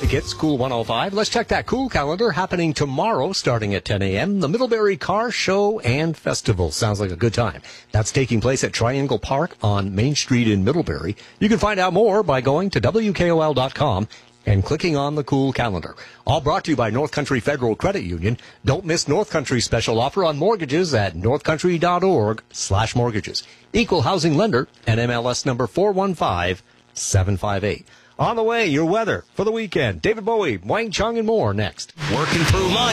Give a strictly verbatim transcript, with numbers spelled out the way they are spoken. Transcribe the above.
Classic Hits, Cool one oh five. Let's check that Cool calendar happening tomorrow starting at ten a.m. The Middlebury Car Show and Festival. Sounds like a good time. That's taking place at Triangle Park on Main Street in Middlebury. You can find out more by going to W K O L dot com and clicking on the Cool calendar. All brought to you by North Country Federal Credit Union. Don't miss North Country's special offer on mortgages at northcountry.org slash mortgages. Equal housing lender, N M L S number four one five seven five eight. On the way, your weather for the weekend. David Bowie, Wang Chung, and more next. Working through lunch.